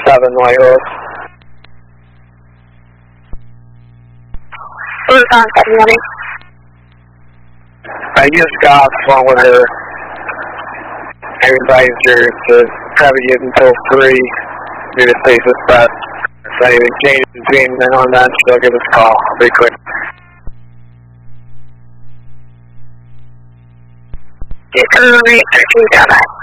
7 White Horse. Who's on 7 White? I just got off the phone with her. I advised her to probably get until 3, be the safest bet. If anything changes between now and then, she'll give us a call. I'll be quick. You're 7 White, 13 Delta.